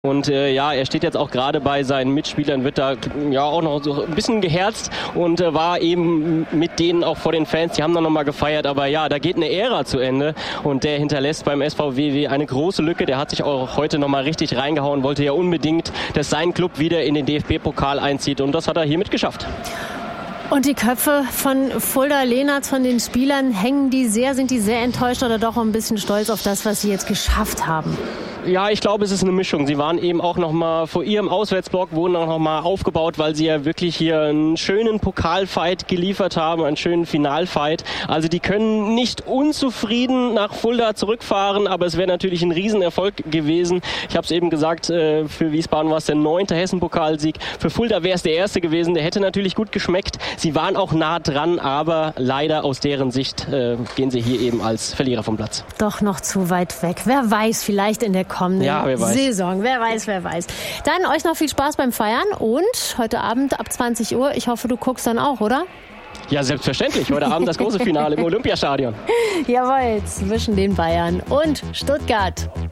Und er steht jetzt auch gerade bei seinen Mitspielern, wird da auch noch so ein bisschen geherzt und war eben mit denen auch vor den Fans. Die haben dann nochmal gefeiert, aber da geht eine Ära zu Ende und der hinterlässt beim SVW eine große Lücke. Der hat sich auch heute nochmal richtig reingehauen, wollte ja unbedingt, dass sein Club wieder in den DFB-Pokal einzieht und das hat er hiermit geschafft. Und die Köpfe von Fulda Lehnertz, von den Spielern, sind die sehr enttäuscht oder doch ein bisschen stolz auf das, was sie jetzt geschafft haben? Ja, ich glaube, es ist eine Mischung. Sie waren eben auch noch mal vor ihrem Auswärtsblock, wurden auch noch mal aufgebaut, weil sie ja wirklich hier einen schönen Pokalfight geliefert haben, einen schönen Finalfight. Also die können nicht unzufrieden nach Fulda zurückfahren, aber es wäre natürlich ein Riesenerfolg gewesen. Ich habe es eben gesagt, für Wiesbaden war es der 9. Hessen-Pokalsieg. Für Fulda wäre es der erste gewesen. Der hätte natürlich gut geschmeckt. Sie waren auch nah dran, aber leider aus deren Sicht gehen sie hier eben als Verlierer vom Platz. Doch noch zu weit weg. Wer weiß, vielleicht in der kommenden Saison. Wer weiß. Dann euch noch viel Spaß beim Feiern und heute Abend ab 20 Uhr, ich hoffe, du guckst dann auch, oder? Ja, selbstverständlich. Heute Abend das große Finale im Olympiastadion. Jawohl, zwischen den Bayern und Stuttgart.